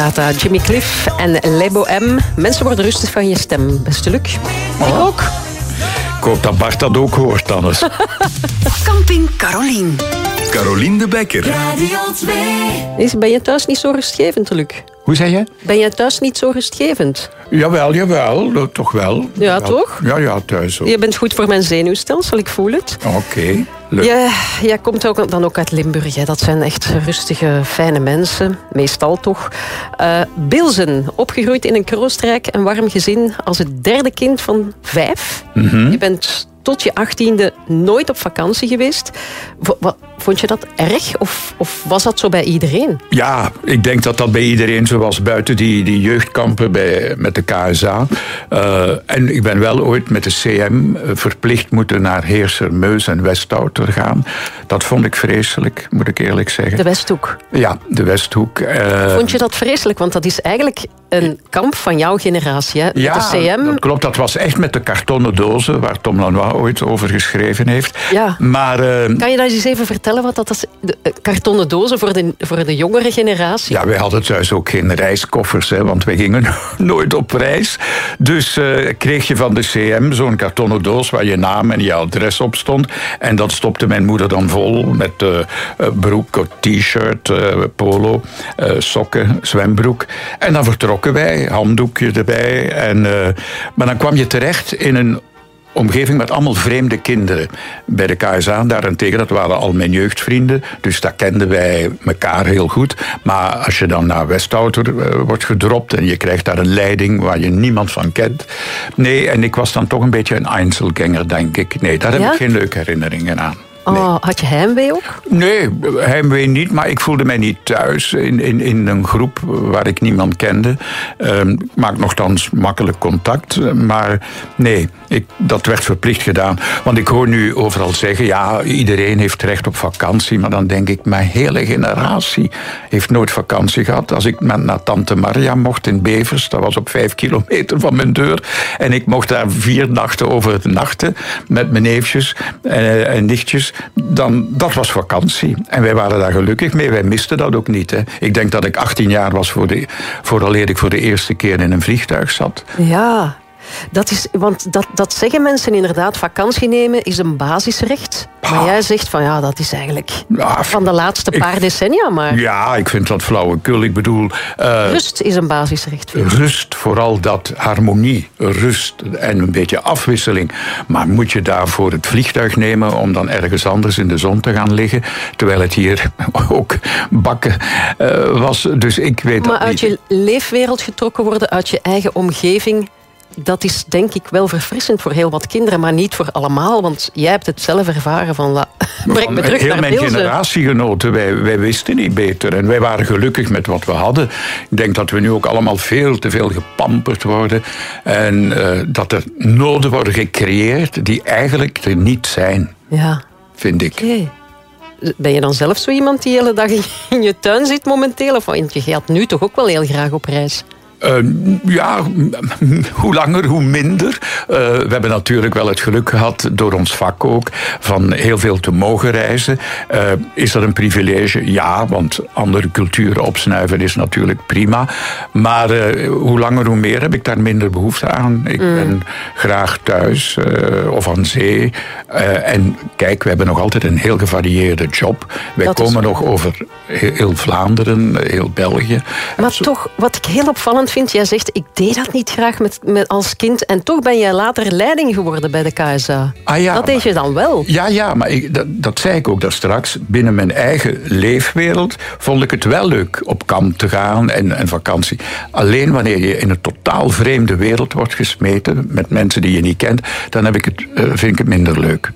Jimmy Cliff en Lebo M. Mensen worden rustig van je stem, beste Luc. Ik ook. Ik hoop dat Bart dat ook hoort dan eens. Camping Carolien. Carolien de Bekker. Radio 2. Ben je thuis niet zo rustgevend, Luc? Hoe zei je? Ben je thuis niet zo rustgevend? Jawel, toch wel. Ja, toch? Ja, thuis ook. Je bent goed voor mijn zenuwstelsel, ik voel het. Oké, leuk. Jij komt dan ook uit Limburg. Hè. Dat zijn echt rustige, fijne mensen. Meestal toch. Bilzen, opgegroeid in een kroostrijk en warm gezin als het derde kind van 5. Je bent tot je 18e nooit op vakantie geweest. Vond je dat erg of was dat zo bij iedereen? Ja, ik denk dat dat bij iedereen zo was. Buiten die jeugdkampen met de KSA. En ik ben wel ooit met de CM verplicht moeten naar Heerser, Meus en Westouter gaan. Dat vond ik vreselijk, moet ik eerlijk zeggen. De Westhoek? Ja, de Westhoek. Vond je dat vreselijk? Want dat is eigenlijk een kamp van jouw generatie, hè? Met ja, de CM. Dat klopt. Dat was echt met de kartonnen dozen, waar Tom Lanois ooit over geschreven heeft. Ja. Maar, kan je dat eens even vertellen? Wat dat is? De kartonnen dozen voor de jongere generatie? Ja, wij hadden thuis ook geen reiskoffers, hè, want wij gingen nooit op reis. Dus kreeg je van de CM zo'n kartonnen doos waar je naam en je adres op stond. En dat stopte mijn moeder dan vol met broek, t-shirt, polo, sokken, zwembroek. En dan vertrokken wij, handdoekje erbij. Maar dan kwam je terecht in een omgeving met allemaal vreemde kinderen. Bij de KSA daarentegen, dat waren al mijn jeugdvrienden. Dus daar kenden wij elkaar heel goed. Maar als je dan naar Westouter wordt gedropt en je krijgt daar een leiding waar je niemand van kent. Nee, en ik was dan toch een beetje een Einzelganger, denk ik. Nee, daar heb ik geen leuke herinneringen aan. Nee. Oh, had je heimwee ook? Nee, heimwee niet, maar ik voelde mij niet thuis in een groep waar ik niemand kende. Ik maak nogthans makkelijk contact, maar nee, dat werd verplicht gedaan. Want ik hoor nu overal zeggen, ja, iedereen heeft recht op vakantie, maar dan denk ik, mijn hele generatie heeft nooit vakantie gehad. Als ik naar Tante Maria mocht in Bevers, dat was op 5 kilometer van mijn deur, en ik mocht daar 4 nachten overnachten met mijn neefjes en nichtjes, dan dat was vakantie. En wij waren daar gelukkig mee. Wij misten dat ook niet. Hè. Ik denk dat ik 18 jaar was vooraleer ik voor de eerste keer in een vliegtuig zat. Ja, dat zeggen mensen inderdaad. Vakantie nemen is een basisrecht. Maar jij zegt van ja, dat is eigenlijk van de laatste paar decennia. Maar ja, ik vind dat flauwekul. Ik bedoel, rust is een basisrecht. Rust, vooral dat harmonie, rust en een beetje afwisseling. Maar moet je daarvoor het vliegtuig nemen om dan ergens anders in de zon te gaan liggen, terwijl het hier ook bakken was. Dus ik weet dat niet. Maar uit je leefwereld getrokken worden, uit je eigen omgeving, dat is denk ik wel verfrissend voor heel wat kinderen, maar niet voor allemaal, want jij hebt het zelf ervaren van breng me terug heel naar mijn Bilzen. generatiegenoten, wij wisten niet beter en wij waren gelukkig met wat we hadden. Ik denk dat we nu ook allemaal veel te veel gepamperd worden en dat er noden worden gecreëerd die eigenlijk er niet zijn, vind ik. Okay. Ben je dan zelf zo iemand die de hele dag in je tuin zit momenteel? Of want je gaat nu toch ook wel heel graag op reis? Ja, hoe langer, hoe minder. We hebben natuurlijk wel het geluk gehad, door ons vak ook, van heel veel te mogen reizen. Is dat een privilege? Ja, want andere culturen opsnuiven is natuurlijk prima. Maar hoe langer, hoe meer heb ik daar minder behoefte aan. Ik ben graag thuis of aan zee. En kijk, we hebben nog altijd een heel gevarieerde job. Wij komen nog over heel Vlaanderen, heel België. Maar toch, wat ik heel opvallend vind, jij zegt, ik deed dat niet graag als kind en toch ben jij later leiding geworden bij de KSA. Dat deed je dan wel. Ja, maar dat zei ik ook daar straks. Binnen mijn eigen leefwereld vond ik het wel leuk op kamp te gaan en vakantie. Alleen wanneer je in een totaal vreemde wereld wordt gesmeten met mensen die je niet kent, dan vind ik het minder leuk.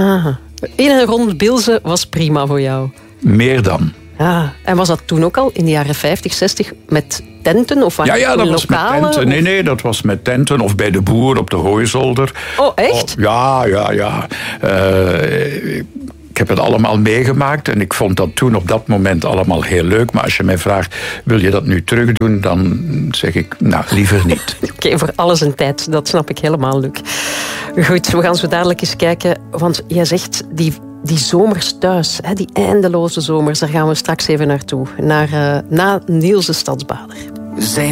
In en rond Bilzen was prima voor jou. Meer dan. Ja, en was dat toen ook al in de jaren 50, 60 met tenten? Of ja, dat was lokale, met tenten. Nee, dat was met tenten of bij de boer op de hooizolder. Oh, echt? Ja. Ik heb het allemaal meegemaakt en ik vond dat toen op dat moment allemaal heel leuk. Maar als je mij vraagt, wil je dat nu terug doen, dan zeg ik, nou, liever niet. Oké, voor alles een tijd. Dat snap ik helemaal, Luc. Goed, we gaan zo dadelijk eens kijken. Want jij zegt, die zomers thuis, die eindeloze zomers, daar gaan we straks even naartoe. Na Niels de Stadsbader. Zij